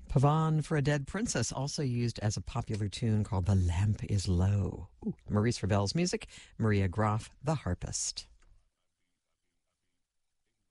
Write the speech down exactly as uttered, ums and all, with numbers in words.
Pavan for a Dead Princess, also used as a popular tune called The Lamp is Low. Ooh. Maurice Ravel's music, Maria Groff, The Harpist.